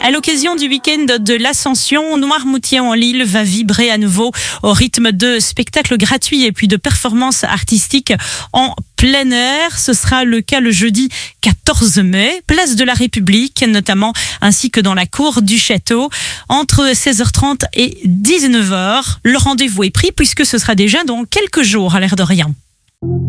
À l'occasion du week-end de l'Ascension, Noirmoutier en Lille va vibrer à nouveau au rythme de spectacles gratuits et puis de performances artistiques en plein air. Ce sera le cas le jeudi 14 mai, place de la République notamment, ainsi que dans la cour du château, entre 16h30 et 19h. Le rendez-vous est pris puisque ce sera déjà dans quelques jours à l'air de rien.